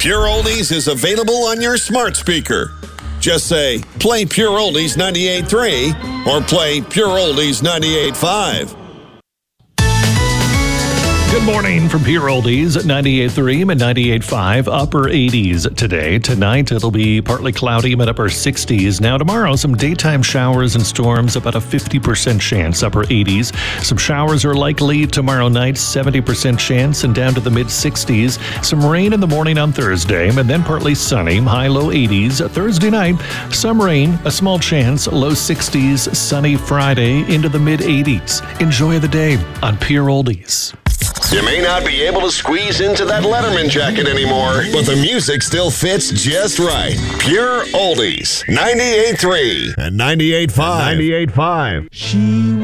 Pure Oldies is available on your smart speaker. Just say, play Pure Oldies 98.3 or play Pure Oldies 98.5. Good morning from Pure Oldies at 98.3 and 98.5, upper 80s today. Tonight, it'll be partly cloudy, but upper 60s. Now, tomorrow, some daytime showers and storms, about a 50% chance, upper 80s. Some showers are likely tomorrow night, 70% chance, and down to the mid-60s. Some rain in the morning on Thursday, and then partly sunny, high-low 80s. Thursday night, some rain, a small chance, low 60s, sunny Friday, into the mid-80s. Enjoy the day on Pure Oldies. You may not be able to squeeze into that Letterman jacket anymore, but the music still fits just right. Pure Oldies, 98.3 and 98.5. 98.5.